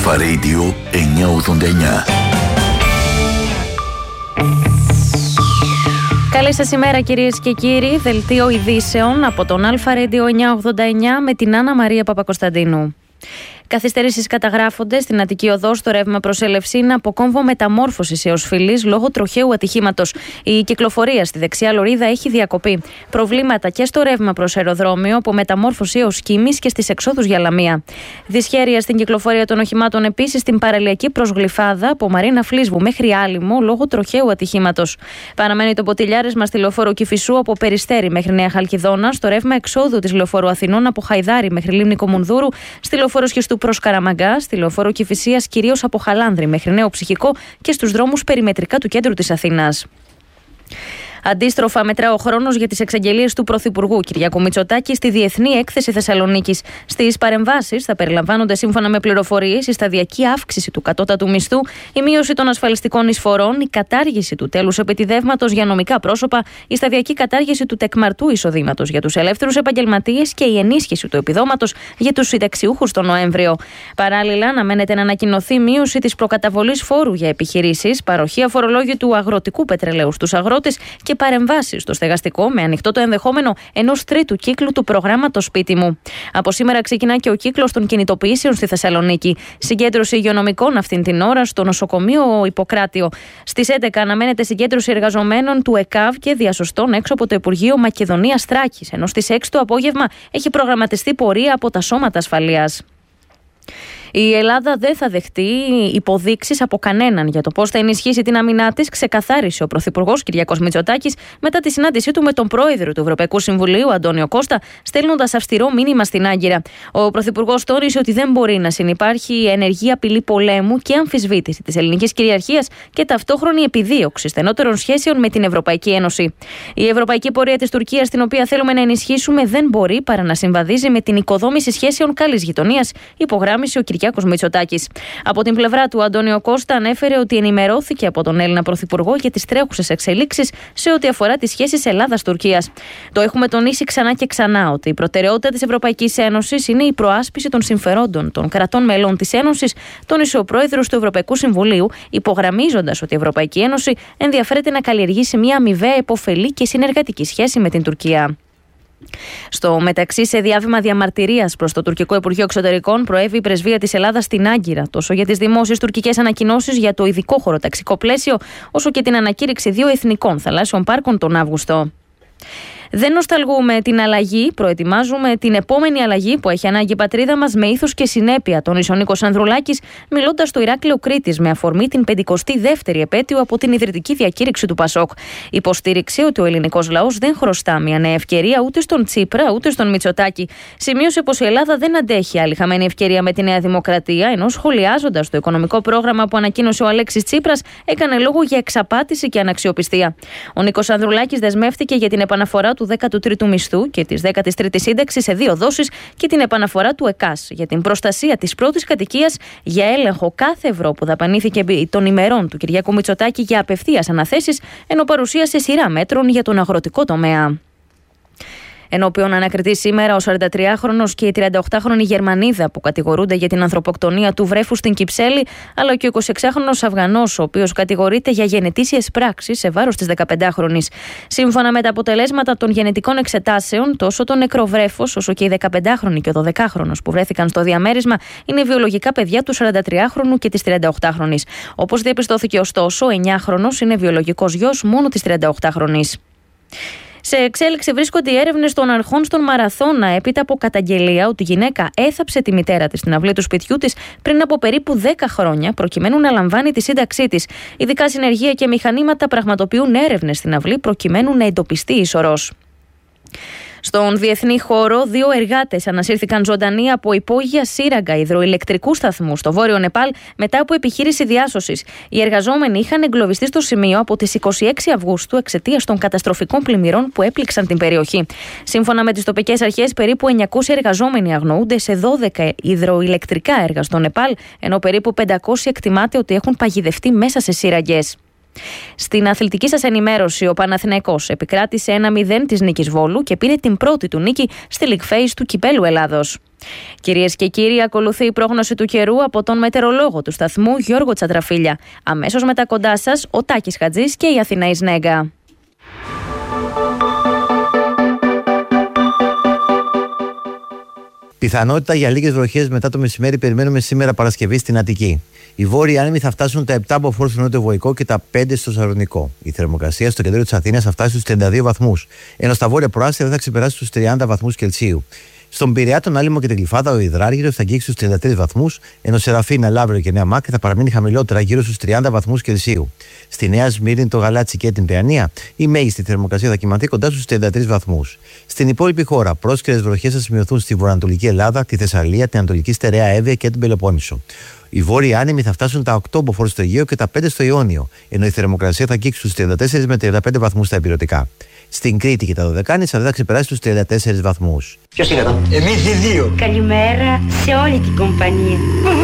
Αλφα Radio 989. Καλή σας ημέρα κυρίες και κύριοι. Δελτίο ειδήσεων από τον Αλφα Radio 989 με την Άννα Μαρία Παπακοσταντίνου. Καθυστερήσεις καταγράφονται στην Αττική Οδό στο ρεύμα προς Ελευσίνα από κόμβο μεταμόρφωσης έως Φυλής λόγω τροχαίου ατυχήματος. Η κυκλοφορία στη δεξιά λωρίδα έχει διακοπεί. Προβλήματα και στο ρεύμα προς αεροδρόμιο από μεταμόρφωση έως Κίμης και στις εξόδους για Λαμία. Δυσχέρεια στην κυκλοφορία των οχημάτων επίσης στην παραλιακή προς Γλυφάδα από Μαρίνα Φλίσβου μέχρι Άλυμο λόγω τροχαίου ατυχήματος. Παραμένει το ποτηλιάρισμα στη λεωφόρο Κηφισού από Περιστέρι μέχρι Νέα Χαλκιδόνα, στο ρεύμα εξόδου της λεωφόρου Αθηνών από Χαϊδάρι μέχρι Λίμνη Κομουνδούρου, στη λεωφόρο Σχιστού προς Καραμαγκά, στη λεωφόρο Κηφισίας κυρίως από Χαλάνδρη μέχρι Νέο Ψυχικό και στους δρόμους περιμετρικά του κέντρου της Αθήνας. Αντίστροφα, μετρά ο χρόνος για τις εξαγγελίες του Πρωθυπουργού Κυριάκου Μητσοτάκη στη Διεθνή Έκθεση Θεσσαλονίκης. Στις παρεμβάσεις θα περιλαμβάνονται, σύμφωνα με πληροφορίες, η σταδιακή αύξηση του κατώτατου μισθού, η μείωση των ασφαλιστικών εισφορών, η κατάργηση του τέλους επιτιδεύματος για νομικά πρόσωπα, η σταδιακή κατάργηση του τεκμαρτού εισοδήματος για τους ελεύθερους επαγγελματίες και η ενίσχυση του επιδόματος για τους συνταξιούχους τον Νοέμβριο. Παράλληλα, αναμένεται να ανακοινωθεί μείωση της προκαταβολής φόρου για επιχειρήσεις, παροχή αφορολόγητου αγροτικού πετρελαίου στους αγρότες και παρεμβάσεις στο στεγαστικό, με ανοιχτό το ενδεχόμενο ενός τρίτου κύκλου του προγράμματος Σπίτι μου. Από σήμερα ξεκινά και ο κύκλος των κινητοποιήσεων στη Θεσσαλονίκη. Συγκέντρωση υγειονομικών αυτήν την ώρα στο νοσοκομείο Ιπποκράτιο. Στις 11 αναμένεται συγκέντρωση εργαζομένων του ΕΚΑΒ και διασωστών έξω από το Υπουργείο Μακεδονίας Θράκης, ενώ στις 6 το απόγευμα έχει προγραμματιστεί πορεία από τα σώματα ασφαλείας. Η Ελλάδα δεν θα δεχτεί υποδείξεις από κανέναν για το πώς θα ενισχύσει την άμυνά της, ξεκαθάρισε ο Πρωθυπουργός Κυριάκος Μητσοτάκης μετά τη συνάντησή του με τον Πρόεδρο του Ευρωπαϊκού Συμβουλίου, Αντώνιο Κώστα, στέλνοντας αυστηρό μήνυμα στην Άγκυρα. Ο Πρωθυπουργός τόνισε ότι δεν μπορεί να συνυπάρχει ενεργή απειλή πολέμου και αμφισβήτηση της ελληνικής κυριαρχίας και ταυτόχρονη επιδίωξη στενότερων σχέσεων με την Ευρωπαϊκή Ένωση. Η ευρωπαϊκή πορεία της Τουρκίας, την οποία θέλουμε να ενισχύσουμε, δεν μπορεί παρά να συμβαδίζει με την οικοδόμηση σχέσεων καλής γειτονίας, υπογράμμισε ο Κυριάκος Μητσοτάκης. Από την πλευρά του, Αντώνιο Κώστα ανέφερε ότι ενημερώθηκε από τον Έλληνα Πρωθυπουργό για τις τρέχουσες εξελίξεις σε ό,τι αφορά τις σχέσεις Ελλάδας-Τουρκίας. Το έχουμε τονίσει ξανά και ξανά ότι η προτεραιότητα της Ευρωπαϊκής Ένωσης είναι η προάσπιση των συμφερόντων των κρατών μελών της Ένωσης, τόνισε ο Πρόεδρος του Ευρωπαϊκού Συμβουλίου, υπογραμμίζοντας ότι η Ευρωπαϊκή Ένωση ενδιαφέρεται να καλλιεργήσει μια αμοιβαία επωφελή και συνεργατική σχέση με την Τουρκία. Στο μεταξύ, σε διάβημα διαμαρτυρίας προς το τουρκικό Υπουργείο Εξωτερικών, προέβη η πρεσβεία της Ελλάδας στην Άγκυρα, τόσο για τις δημόσιες τουρκικές ανακοινώσεις για το ειδικό χωροταξικό πλαίσιο, όσο και την ανακήρυξη 2 εθνικών θαλάσσιων πάρκων τον Αύγουστο. Δεν νοσταλγούμε την αλλαγή, προετοιμάζουμε την επόμενη αλλαγή που έχει ανάγκη η πατρίδα μας με ήθος και συνέπεια, τόνισε ο Νίκος Ανδρουλάκης, μιλώντας στο Ηράκλειο Κρήτης με αφορμή την 52η επέτειο από την ιδρυτική διακήρυξη του Πασόκ. Υποστήριξε ότι ο ελληνικός λαός δεν χρωστά μια νέα ευκαιρία ούτε στον Τσίπρα ούτε στον Μητσοτάκη. Σημείωσε πως η Ελλάδα δεν αντέχει άλλη χαμένη ευκαιρία με τη Νέα Δημοκρατία, ενώ σχολιάζοντας το οικονομικό πρόγραμμα που ανακοίνωσε ο Αλέξης Τσίπρας, έκανε λόγο για εξαπάτηση και αναξιοπιστία. Ο Νίκος Ανδρουλάκης δεσμεύτηκε για την επαναφορά του 13ου μισθού και της 13ης σύνταξης σε 2 δόσεις και την επαναφορά του ΕΚΑΣ για την προστασία της πρώτης κατοικίας, για έλεγχο κάθε ευρώ που δαπανήθηκε των ημερών του Κυριάκου Μητσοτάκη για απευθείας αναθέσεις, ενώ παρουσίασε σειρά μέτρων για τον αγροτικό τομέα. Ενώπιον ανακριτή σήμερα ο 43χρονος και η 38χρονη Γερμανίδα που κατηγορούνται για την ανθρωποκτονία του βρέφου στην Κυψέλη, αλλά και ο 26χρονος Αφγανός, ο οποίος κατηγορείται για γενετήσιες πράξεις σε βάρος της 15χρονης. Σύμφωνα με τα αποτελέσματα των γενετικών εξετάσεων, τόσο το νεκρό βρέφος όσο και η 15χρονη και ο 12χρονος που βρέθηκαν στο διαμέρισμα είναι βιολογικά παιδιά του 43χρονου και της 38χρονης. Όπως διαπιστώθηκε ωστόσο, ο 9χρονος είναι βιολογικός γιος μόνο της 38χρονης. Σε εξέλιξη βρίσκονται οι έρευνες των αρχών στον Μαραθώνα έπειτα από καταγγελία ότι η γυναίκα έθαψε τη μητέρα της στην αυλή του σπιτιού της πριν από περίπου 10 χρόνια προκειμένου να λαμβάνει τη σύνταξή της. Ειδικά συνεργεία και μηχανήματα πραγματοποιούν έρευνες στην αυλή προκειμένου να εντοπιστεί η σωρός. Στον διεθνή χώρο, 2 εργάτες ανασύρθηκαν ζωντανοί από υπόγεια σύραγγα υδροηλεκτρικού σταθμού στο βόρειο Νεπάλ μετά από επιχείρηση διάσωσης. Οι εργαζόμενοι είχαν εγκλωβιστεί στο σημείο από τις 26 Αυγούστου εξαιτίας των καταστροφικών πλημμυρών που έπληξαν την περιοχή. Σύμφωνα με τις τοπικές αρχές, περίπου 900 εργαζόμενοι αγνοούνται σε 12 υδροηλεκτρικά έργα στο Νεπάλ, ενώ περίπου 500 εκτιμάται ότι έχουν παγιδευτεί μέσα σε σύραγγες. Στην αθλητική σας ενημέρωση, ο Παναθηναϊκός επικράτησε 1-0 της νίκης Βόλου και πήρε την πρώτη του νίκη στη League Phase του Κυπέλλου Ελλάδος. Κυρίες και κύριοι, ακολουθεί η πρόγνωση του καιρού από τον μετεωρολόγο του σταθμού Γιώργο Τσατραφίλια. Αμέσως μετά κοντά σας, ο Τάκης Χατζής και η Αθηναής Νέγκα. Πιθανότητα για λίγες βροχές μετά το μεσημέρι περιμένουμε σήμερα Παρασκευή στην Αττική. Οι βόρειοι άνεμοι θα φτάσουν τα 7 μποφόρ στο νότιο-βορεικό και τα 5 στο Σαλονικό. Η θερμοκρασία στο κέντρο της Αθήνας θα φτάσει στους 32 βαθμούς, ενώ στα βόρεια προάστια δεν θα ξεπεράσει τους 30 βαθμούς Κελσίου. Στον Πειραιά, τον Άλυμο και την Γλυφάδα, ο Ιδράργυρος θα αγγίξει στους 33 βαθμούς, ενώ Σεραφίνα, Λαύριο και Νέα Μάκρη θα παραμείνει χαμηλότερα, γύρω στους 30 βαθμούς Κελσίου. Στη Νέα Σμύρνη, το Γαλάτσι και την Παιανία, η μέγιστη θερμοκρασία θα κυμανθεί κοντά στους 33 βαθμούς. Στην υπόλοιπη χώρα, πρόσκαιρες βροχές θα σημειωθούν στη βορειοανατολική Ελλάδα, τη Θεσσαλία, την Ανατολική Στερεά Εύβοια και την Πελοπόννησο. Οι βόρειοι άνεμοι θα φτάσουν τα 8 μποφόρ στο Αιγαίο και τα 5 στο Ιόνιο, ενώ η θερμοκρασία θα αγγίξει στους 34 με 35 βαθμούς στα ηπειρωτικά. Στην Κρήτη και τα Δωδεκάνησα δεν θα ξεπεράσει τους 34 βαθμούς. Ποιος είναι εδώ? Εμείς οι δύο. Καλημέρα σε όλη την κομπανία.